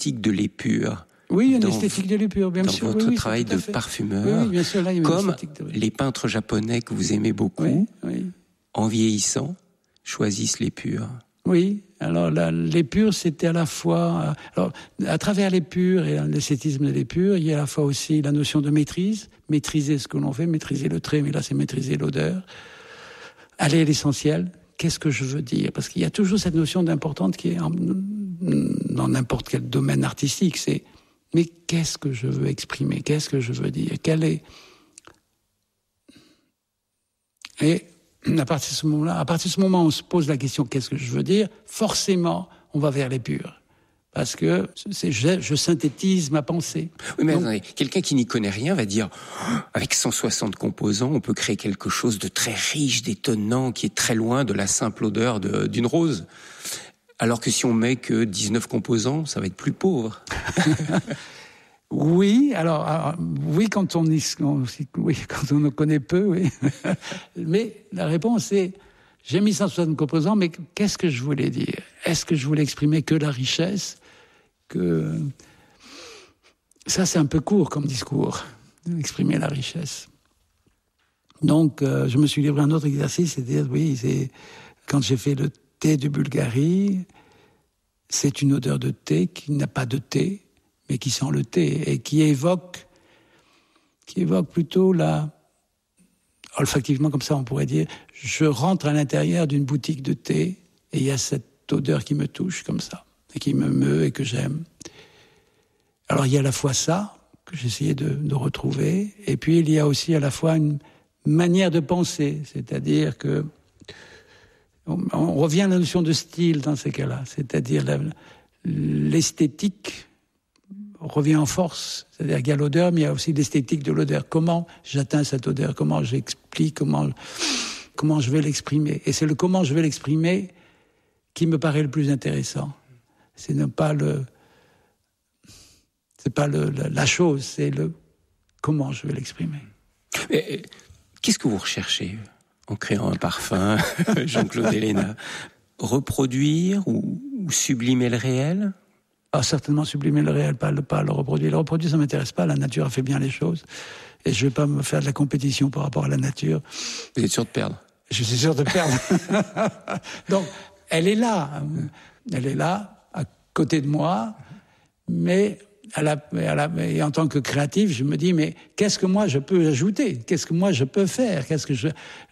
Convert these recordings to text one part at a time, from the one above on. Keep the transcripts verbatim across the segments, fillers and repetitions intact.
esthétique de l'épure. Oui, il y a une dans, esthétique de l'épure, bien dans sûr. Dans votre oui, oui, travail de parfumeur, oui, oui, bien sûr, là, il y a comme une esthétique de... les peintres japonais que vous aimez beaucoup, oui, oui. en vieillissant, choisissent l'épure. Oui, alors la, l'épure, c'était à la fois... Alors, à travers l'épure et l'esthétisme de l'épure, il y a à la fois aussi la notion de maîtrise, maîtriser ce que l'on fait, maîtriser le trait, mais là, c'est maîtriser l'odeur. Aller à l'essentiel, qu'est-ce que je veux dire ? Parce qu'il y a toujours cette notion d'importante qui est en, dans n'importe quel domaine artistique, c'est mais qu'est-ce que je veux exprimer ? Qu'est-ce que je veux dire ? Quel est... Et à partir de ce moment-là, à partir de ce moment où on se pose la question qu'est-ce que je veux dire, forcément, on va vers l'épure. Parce que c'est, je, je synthétise ma pensée. Oui, mais Donc, attendez, quelqu'un qui n'y connaît rien va dire oh, avec cent soixante composants, on peut créer quelque chose de très riche, d'étonnant, qui est très loin de la simple odeur de, d'une rose. Alors que si on met que dix-neuf composants, ça va être plus pauvre. Oui, alors, alors oui quand on, y, on oui quand on en connaît peu, oui. Mais la réponse est j'ai mis cent soixante composants, mais qu'est-ce que je voulais dire ? Est-ce que je voulais exprimer que la richesse ? Que ça c'est un peu court comme discours, exprimer la richesse. Donc euh, je me suis livré à un autre exercice, c'est-à-dire oui, c'est quand j'ai fait le thé de Bulgarie, c'est une odeur de thé qui n'a pas de thé, mais qui sent le thé et qui évoque, qui évoque plutôt la, olfactivement comme ça on pourrait dire, je rentre à l'intérieur d'une boutique de thé et il y a cette odeur qui me touche comme ça et qui me meut et que j'aime. Alors il y a à la fois ça que j'essayais de, de retrouver et puis il y a aussi à la fois une manière de penser, c'est-à-dire que on, on revient à la notion de style dans ces cas-là, c'est-à-dire la, l'esthétique revient en force, c'est-à-dire qu'il y a l'odeur, mais il y a aussi l'esthétique de l'odeur. Comment j'atteins cette odeur ? Comment j'explique ? Comment, comment je vais l'exprimer ? Et c'est le comment je vais l'exprimer qui me paraît le plus intéressant. C'est ne pas le, c'est pas le, la, la chose, c'est le comment je vais l'exprimer. Mais, qu'est-ce que vous recherchez en créant un parfum, Jean-Claude Héléna ? Reproduire ou, ou sublimer le réel ? Ah, certainement sublimer le réel, pas le, pas le reproduire. Le reproduire, ça m'intéresse pas. La nature a fait bien les choses. Et je vais pas me faire de la compétition par rapport à la nature. Vous êtes sûr de perdre ? Je suis sûr de perdre. Donc, elle est là. Elle est là, à côté de moi. Mais, à la, à la, et en tant que créatif, je me dis, mais qu'est-ce que moi je peux ajouter ? Qu'est-ce que moi je peux faire ? Qu'est-ce que je...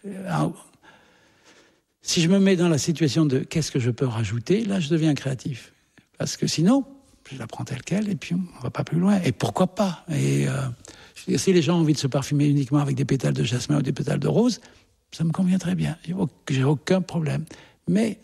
Si je me mets dans la situation de qu'est-ce que je peux rajouter, là, je deviens créatif. Parce que sinon, je la prends telle qu'elle et puis on ne va pas plus loin. Et pourquoi pas ? Et euh, je veux dire, si les gens ont envie de se parfumer uniquement avec des pétales de jasmin ou des pétales de rose, ça me convient très bien. J'ai aucun problème. Mais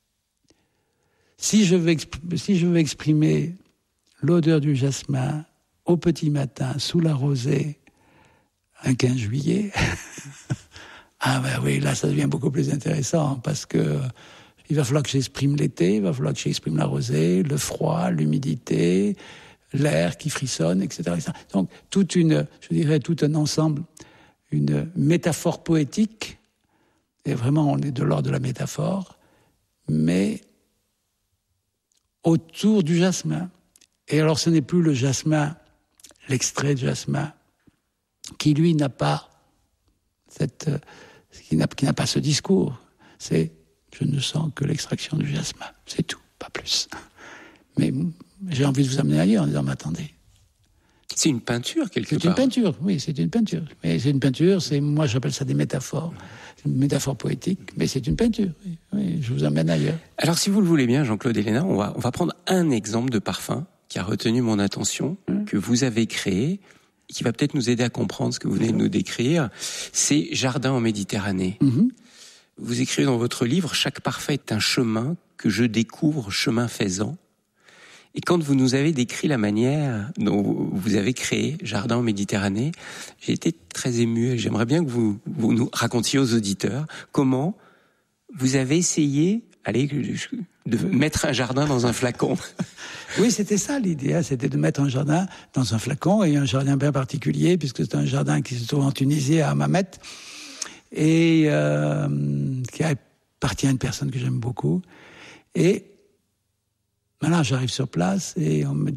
si je veux, exp- si je veux exprimer l'odeur du jasmin au petit matin, sous la rosée, un quinze juillet, ah ben oui, là ça devient beaucoup plus intéressant parce que il va falloir que j'exprime l'été, il va falloir que j'exprime la rosée, le froid, l'humidité, l'air qui frissonne, et cetera, et cetera. Donc, toute une, je dirais, tout un ensemble, une métaphore poétique, et vraiment, on est de l'ordre de la métaphore, mais autour du jasmin. Et alors, ce n'est plus le jasmin, l'extrait de jasmin, qui, lui, n'a pas cette, qui n'a, qui n'a pas ce discours. C'est je ne sens que l'extraction du jasmin, c'est tout, pas plus. Mais j'ai envie de vous amener ailleurs en disant, mais attendez. C'est une peinture, quelque c'est part. C'est une peinture, oui, c'est une peinture. Mais c'est une peinture, c'est, moi j'appelle ça des métaphores. C'est une métaphore poétique, mais c'est une peinture. Oui, oui, je vous emmène ailleurs. Alors, si vous le voulez bien, Jean-Claude Héléna, on va, on va prendre un exemple de parfum qui a retenu mon attention, mmh. que vous avez créé, qui va peut-être nous aider à comprendre ce que vous venez de nous décrire. C'est Jardin en Méditerranée. Mmh. Vous écrivez dans votre livre « Chaque parfum est un chemin que je découvre chemin faisant ». Et quand vous nous avez décrit la manière dont vous avez créé Jardin en Méditerranée, j'ai été très ému et j'aimerais bien que vous, vous nous racontiez aux auditeurs comment vous avez essayé allez, de mettre un jardin dans un flacon. Oui, c'était ça l'idée, hein, c'était de mettre un jardin dans un flacon, et un jardin bien particulier, puisque c'est un jardin qui se trouve en Tunisie, à Hammamet, et euh, qui appartient à une personne que j'aime beaucoup. Et Maintenant, j'arrive sur place et on me